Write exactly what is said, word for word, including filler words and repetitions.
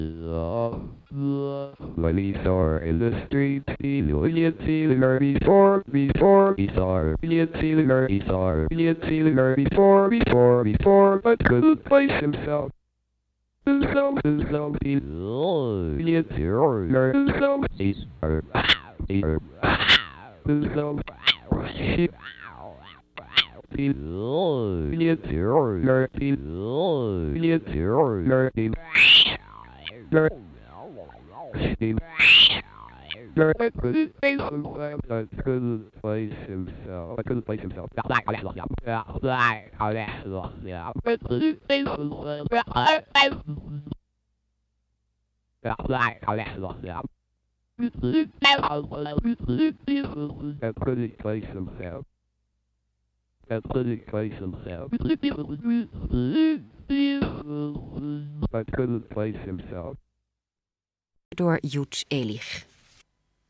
When he saw in the street, he knew he'd seen her before, before he saw her. He'd seen her, he saw her. He'd seen her before, before, before, but couldn't place himself. Himself, himself, he he'd seen her, himself, he's her, he her, himself, she. He he'd seen her, he he'd seen her, he I couldn't place himself. I couldn't place himself. I couldn't place himself. I couldn't place himself. I couldn't place himself. I couldn't place himself. I couldn't place himself. Door Judge Ehrlich.